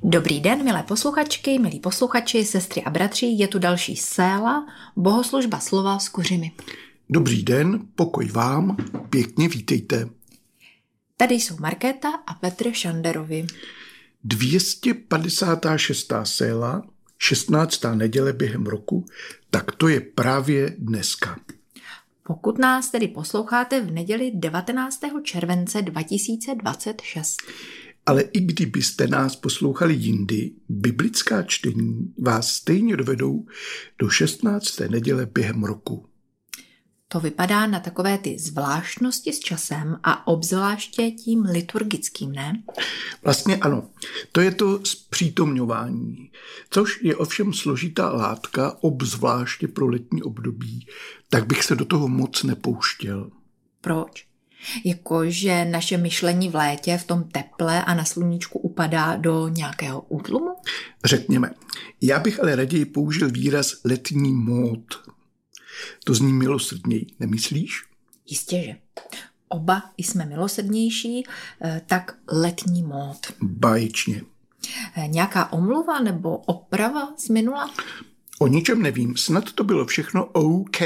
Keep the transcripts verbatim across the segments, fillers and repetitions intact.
Dobrý den, milé posluchačky, milí posluchači, sestry a bratři, je tu další séla, bohoslužba slova s kuřimi. Dobrý den, pokoj vám, pěkně vítejte. Tady jsou Markéta a Petr Šanderovi. dvě stě padesátá šestá séla, šestnáctá neděle během roku, tak to je právě dneska. Pokud nás tedy posloucháte v neděli devatenáctého července dva tisíce dvacet šest. Ale i kdybyste nás poslouchali jindy, biblická čtení vás stejně dovedou do šestnácté neděle během roku. To vypadá na takové ty zvláštnosti s časem a obzvláště tím liturgickým, ne? Vlastně ano, to je to zpřítomňování, což je ovšem složitá látka, obzvláště pro letní období, tak bych se do toho moc nepouštěl. Proč? Jakože naše myšlení v létě v tom teple a na sluníčku upadá do nějakého útlumu? Řekněme. Já bych ale raději použil výraz letní mód. To zní milosrdněji, nemyslíš? Jistěže. Oba jsme milosrdnější, tak letní mód. Báječně. Nějaká omluva nebo oprava z minula? O ničem nevím, snad to bylo všechno OK.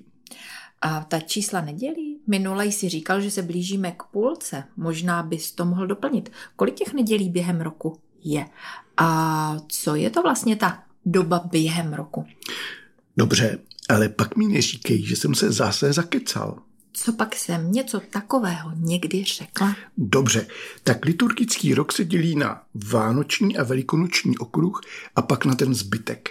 A ta čísla nedělí? Minule jsi říkal, že se blížíme k půlce. Možná bys to mohl doplnit. Kolik těch nedělí během roku je? A co je to vlastně ta doba během roku? Dobře, ale pak mi neříkej, že jsem se zase zakecal. Co pak jsem něco takového někdy řekla? Dobře, tak liturgický rok se dělí na vánoční a velikonoční okruh a pak na ten zbytek.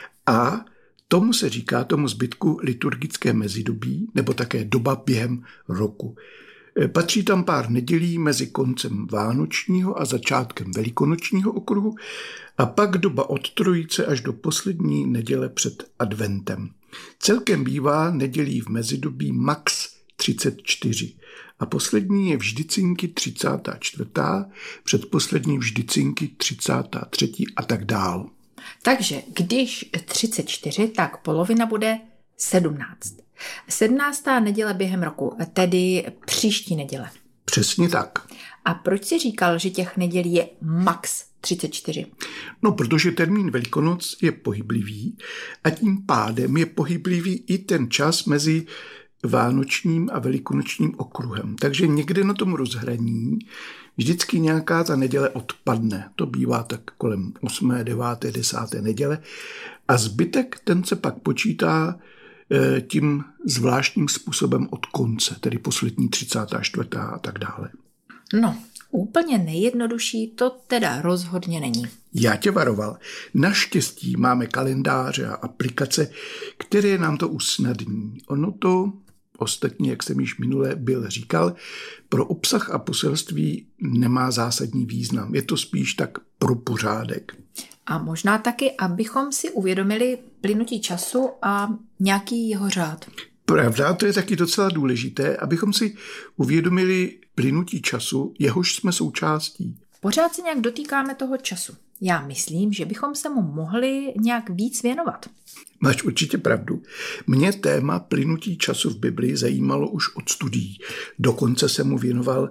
A tomu se říká tomu zbytku liturgické mezidobí, nebo také doba během roku. Patří tam pár nedělí mezi koncem vánočního a začátkem velikonočního okruhu a pak doba od Trojice až do poslední neděle před adventem. Celkem bývá nedělí v mezidobí max třicet čtyři a poslední je vždycinky třicátá čtvrtá, předposlední vždycinky třicátá třetí a tak dál. Takže když třicet čtyři, tak polovina bude sedmnáct. sedmnáctá neděle během roku, tedy příští neděle. Přesně tak. A proč jsi říkal, že těch nedělí je max třicet čtyři? No, protože termín Velikonoc je pohyblivý a tím pádem je pohyblivý i ten čas mezi vánočním a velikonočním okruhem. Takže někde na tom rozhraní vždycky nějaká ta neděle odpadne. To bývá tak kolem osmé, deváté, desáté neděle. A zbytek ten se pak počítá e, tím zvláštním způsobem od konce, tedy poslední třicátá čtvrtá a tak dále. No, úplně nejjednodušší to teda rozhodně není. Já tě varoval. Naštěstí máme kalendáře a aplikace, které nám to usnadní. Ono to ostatně, jak jsem již minule byl říkal, pro obsah a poselství nemá zásadní význam. Je to spíš tak pro pořádek. A možná taky, abychom si uvědomili plynutí času a nějaký jeho řád. Pravda, to je taky docela důležité, abychom si uvědomili plynutí času, jehož jsme součástí. Pořád se nějak dotýkáme toho času. Já myslím, že bychom se mu mohli nějak víc věnovat. Máš určitě pravdu. Mě téma plynutí času v Biblii zajímalo už od studií. Dokonce jsem mu věnoval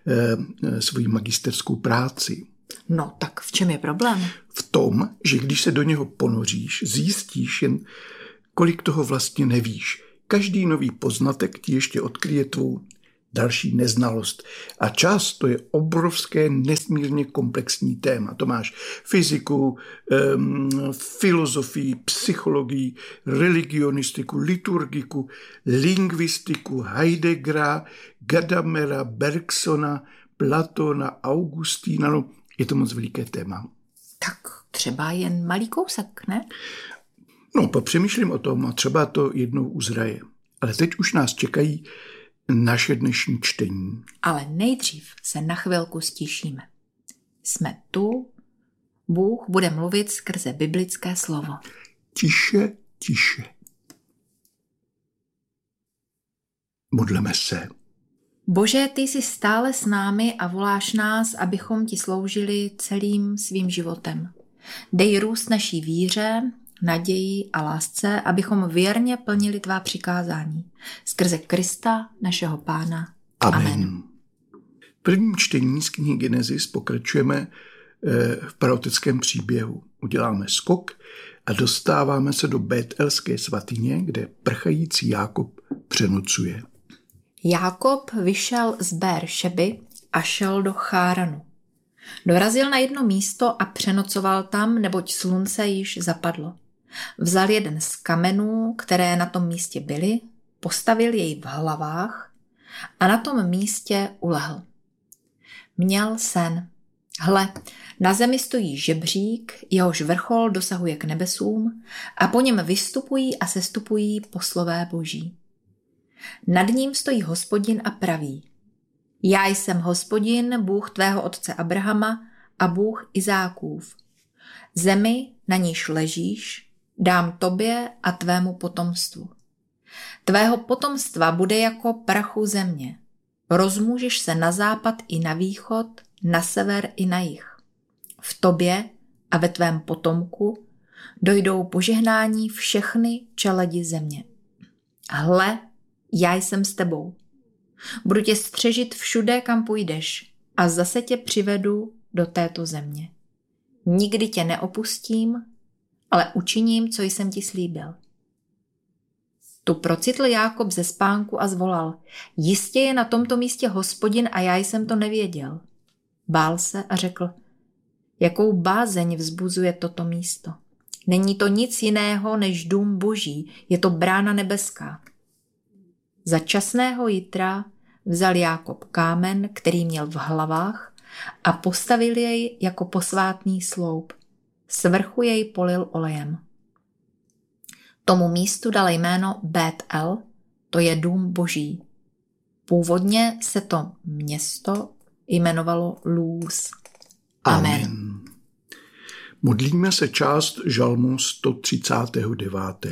eh, svoji magisterskou práci. No, tak v čem je problém? V tom, že když se do něho ponoříš, zjistíš jen, kolik toho vlastně nevíš. Každý nový poznatek ti ještě odkryje tvou další neznalost. A čas to je obrovské, nesmírně komplexní téma. To máš fyziku, um, filozofii, psychologii, religionistiku, liturgiku, lingvistiku, Heideggera, Gadamera, Bergsona, Platona, Augustína. No, je to moc veliké téma. Tak třeba jen malý kousek, ne? No, popřemýšlím o tom a třeba to jednou uzraje. Ale teď už nás čekají naše dnešní čtení. Ale nejdřív se na chvilku stišíme. Jsme tu, Bůh bude mluvit skrze biblické slovo. Tiše, tiše. Modleme se. Bože, ty jsi stále s námi a voláš nás, abychom ti sloužili celým svým životem. Dej růst naší víře, naději a lásce, abychom věrně plnili tvá přikázání. Skrze Krista, našeho Pána. Amen. Amen. V prvním čtení z knihy Genesis pokračujeme v praoteckém příběhu. Uděláme skok a dostáváme se do Bételské svatyně, kde prchající Jákob přenocuje. Jákob vyšel z Bér-šeby a šel do Cháranu. Dorazil na jedno místo a přenocoval tam, neboť slunce již zapadlo. Vzal jeden z kamenů, které na tom místě byly, postavil jej v hlavách a na tom místě ulehl. Měl sen. Hle, na zemi stojí žebřík, jehož vrchol dosahuje k nebesům a po něm vystupují a sestupují poslové boží. Nad ním stojí Hospodin a praví: Já jsem Hospodin, Bůh tvého otce Abrahama a Bůh Izákův. Zemi, na níž ležíš, dám tobě a tvému potomstvu. Tvého potomstva bude jako prachu země. Rozmůžeš se na západ i na východ, na sever i na jih. V tobě a ve tvém potomku dojdou požehnání všechny čeledi země. Hle, já jsem s tebou. Budu tě střežit všude, kam půjdeš, a zase tě přivedu do této země. Nikdy tě neopustím, ale učiním, co jsem ti slíbil. Tu procitl Jákob ze spánku a zvolal: Jistě je na tomto místě Hospodin a já jsem to nevěděl. Bál se a řekl: Jakou bázeň vzbuzuje toto místo. Není to nic jiného než dům boží, je to brána nebeská. Za časného jitra vzal Jákob kámen, který měl v hlavách, a postavil jej jako posvátný sloup. Svrchu jej polil olejem. Tomu místu dal jméno Bet-El, to je dům boží. Původně se to město jmenovalo Luz. Amen. Amen. Modlíme se část žalmu sto třicát devět.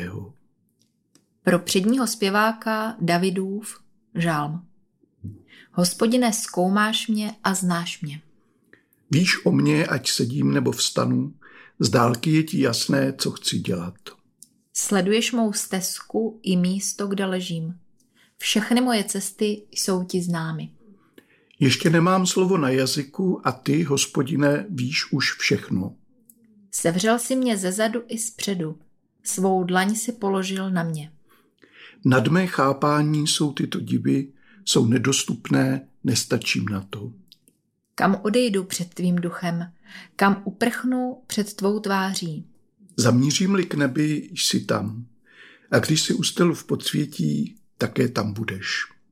Pro předního zpěváka Davidův žalm. Hospodine, zkoumáš mě a znáš mě. Víš o mně, ať sedím nebo vstanu, z dálky je ti jasné, co chci dělat. Sleduješ mou stezku i místo, kde ležím. Všechny moje cesty jsou ti známy. Ještě nemám slovo na jazyku a ty, Hospodine, víš už všechno. Sevřel si mě zezadu i zpředu. Svou dlaň si položil na mě. Nad mé chápání jsou tyto divy, jsou nedostupné, nestačím na to. Kam odejdu před tvým duchem, kam uprchnu před tvou tváří. Zamířím-li k nebi, jsi tam. A když si ustel v podsvětí, také tam budeš.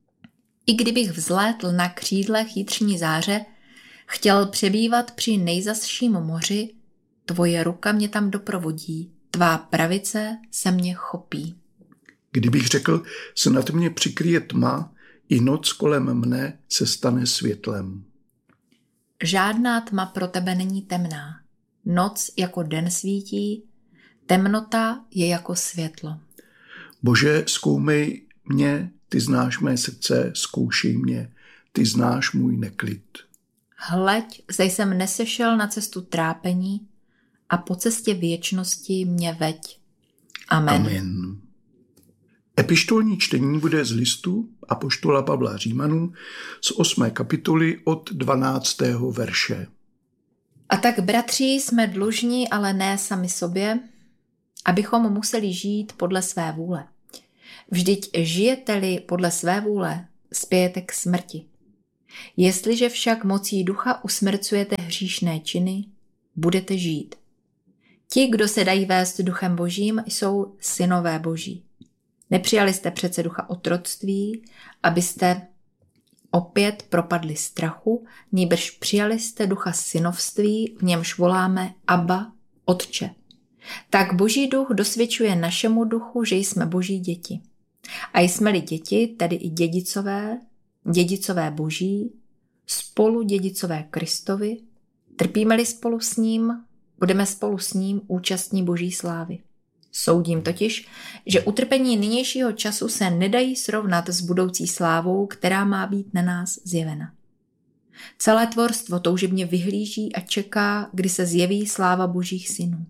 I kdybych vzlétl na křídlech jitřní záře, chtěl přebývat při nejzazším moři, tvoje ruka mě tam doprovodí, tvá pravice se mě chopí. Kdybych řekl, se nad mě přikryje tma, i noc kolem mne se stane světlem. Žádná tma pro tebe není temná. Noc jako den svítí, temnota je jako světlo. Bože, zkoumej mě, ty znáš mé srdce, zkoušej mě, ty znáš můj neklid. Hleď, zde jsem nesešel na cestu trápení a po cestě věčnosti mě veď. Amen. Amen. Epištolní čtení bude z listu apoštola Pavla Římanů z osmé kapitoly od dvanáctého verše. A tak, bratři, jsme dlužní, ale ne sami sobě, abychom museli žít podle své vůle. Vždyť žijete-li podle své vůle, spějete k smrti. Jestliže však mocí ducha usmrcujete hříšné činy, budete žít. Ti, kdo se dají vést duchem božím, jsou synové boží. Nepřijali jste přece ducha otroctví, abyste opět propadli strachu, nýbrž přijali jste ducha synovství, v němž voláme Abba, Otče. Tak boží duch dosvědčuje našemu duchu, že jsme boží děti. A jsme-li děti, tedy i dědicové, dědicové boží, spolu dědicové Kristovi, trpíme-li spolu s ním, budeme spolu s ním účastní boží slávy. Soudím totiž, že utrpení nynějšího času se nedají srovnat s budoucí slávou, která má být na nás zjevena. Celé tvorstvo toužebně vyhlíží a čeká, kdy se zjeví sláva božích synů.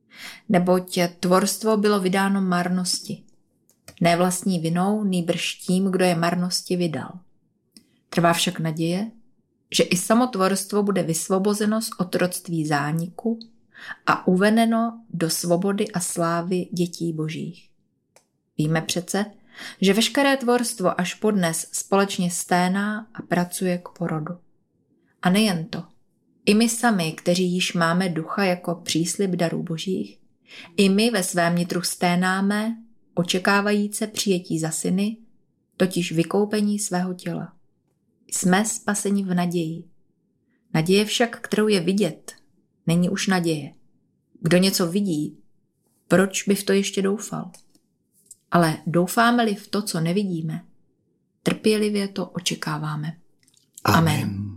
Neboť tvorstvo bylo vydáno marnosti. Ne vlastní vinou, nýbrž tím, kdo je marnosti vydal. Trvá však naděje, že i samotvorstvo bude vysvobozeno z otroctví zániku a uveneno do svobody a slávy dětí božích. Víme přece, že veškeré tvorstvo až podnes společně sténá a pracuje k porodu. A nejen to, i my sami, kteří již máme ducha jako příslib darů božích, i my ve svém nitru sténáme, očekávajíce přijetí za syny, totiž vykoupení svého těla. Jsme spaseni v naději. Naděje však, kterou je vidět, není už naděje. Kdo něco vidí, proč by v to ještě doufal? Ale doufáme-li v to, co nevidíme, trpělivě to očekáváme. Amen. Amen.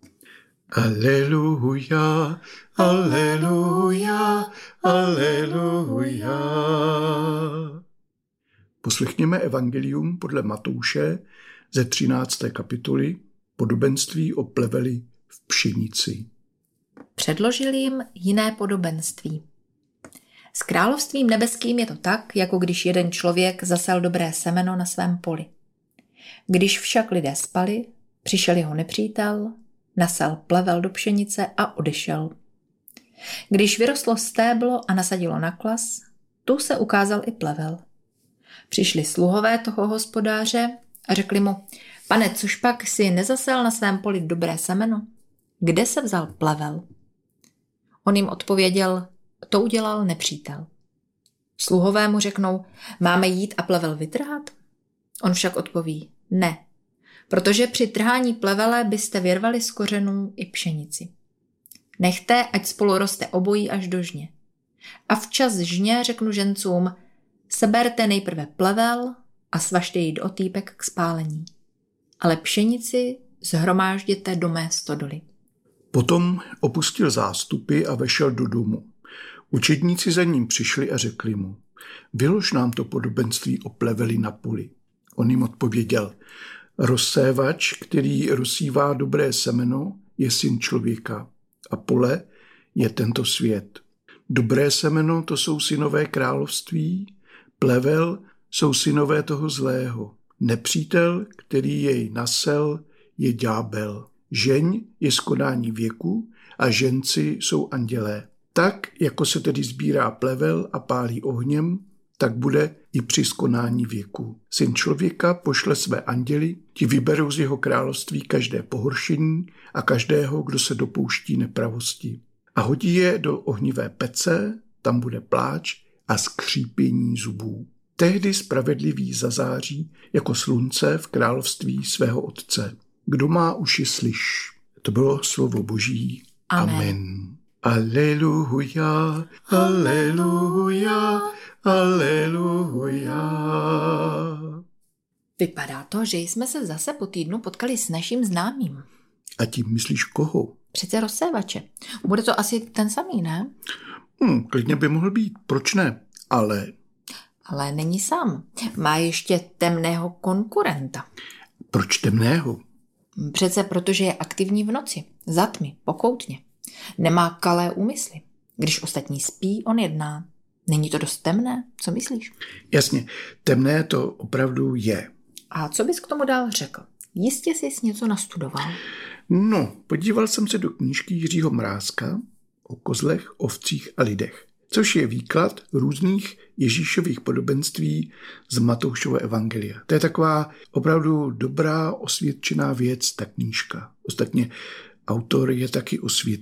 Aleluja, aleluja, aleluja. Poslechněme evangelium podle Matouše ze třinácté kapitoly, podobenství o pleveli v pšenici. Předložil jim jiné podobenství. S královstvím nebeským je to tak, jako když jeden člověk zasel dobré semeno na svém poli. Když však lidé spali, přišel jeho nepřítel, nasel plevel do pšenice a odešel. Když vyrostlo stéblo a nasadilo naklas, tu se ukázal i plevel. Přišli sluhové toho hospodáře a řekli mu: Pane, což pak si nezasel na svém poli dobré semeno? Kde se vzal plevel? On jim odpověděl: To udělal nepřítel. Sluhové mu řeknou: Máme jít a plevel vytrhat? On však odpoví: Ne, protože při trhání plevele byste vyrvali z kořenů i pšenici. Nechte, ať spolu roste obojí až do žně. A včas žně řeknu žencům: Seberte nejprve plevel a svažte ji do otýpek k spálení. Ale pšenici shromážděte do mé stodoly. Potom opustil zástupy a vešel do domu. Učedníci za ním přišli a řekli mu: Vylož nám to podobenství o pleveli na poli. On jim odpověděl: Rozsévač, který rozsívá dobré semeno, je syn člověka a pole je tento svět. Dobré semeno, to jsou synové království, plevel jsou synové toho zlého. Nepřítel, který jej nasel, je ďábel. Žeň je skonání věku a ženci jsou andělé. Tak, jako se tedy sbírá plevel a pálí ohněm, tak bude i při skonání věku. Syn člověka pošle své anděly, ti vyberou z jeho království každé pohoršení a každého, kdo se dopouští nepravosti. A hodí je do ohnivé pece, tam bude pláč a skřípění zubů. Tehdy spravedlivý zazáří jako slunce v království svého otce. Kdo má uši, slyš. To bylo slovo Boží. Amen. Amen. Aleluja, aleluja, aleluja. Vypadá to, že jsme se zase po týdnu potkali s naším známým. A tím myslíš koho? Přece rozsévače. Bude to asi ten samý, ne? Hmm, klidně by mohl být, proč ne? Ale... Ale není sám. Má ještě temného konkurenta. Proč temného? Přece protože je aktivní v noci, za tmy, pokoutně. Nemá kalé úmysly. Když ostatní spí, on jedná. Není to dost temné? Co myslíš? Jasně, temné to opravdu je. A co bys k tomu dál řekl? Jistě jsi něco nastudoval. No, podíval jsem se do knížky Jiřího Mrázka o kozlech, ovcích a lidech, což je výklad různých Ježíšových podobenství z Matoušova evangelia. To je taková opravdu dobrá, osvědčená věc, ta knížka. Ostatně autor je taky osvědčený.